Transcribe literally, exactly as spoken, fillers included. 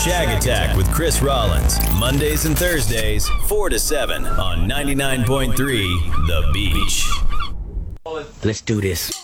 Shag Attack with Chris Rollins, Mondays and Thursdays, four to seven on ninety-nine point three The Beach. Let's do this.